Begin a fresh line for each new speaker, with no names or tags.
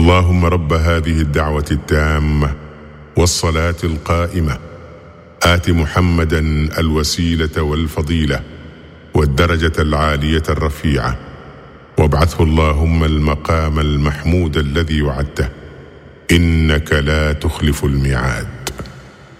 اللهم رب هذه الدعوة التامة والصلاة القائمة آت محمدا الوسيلة والفضيلة والدرجة العالية الرفيعة وابعثه اللهم المقام المحمود الذي وعدته إنك لا تخلف الميعاد.